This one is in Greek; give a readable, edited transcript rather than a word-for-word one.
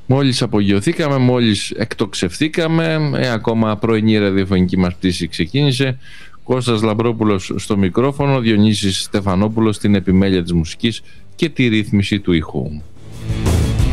Μόλις απογειωθήκαμε, μόλις εκτοξευθήκαμε, ακόμα πρωινή ραδιοφωνική μας πτήση ξεκίνησε. Κώστας Λαμπρόπουλος στο μικρόφωνο, Διονύσης Στεφανόπουλος στην επιμέλεια της μουσικής και τη ρύθμιση του ήχου.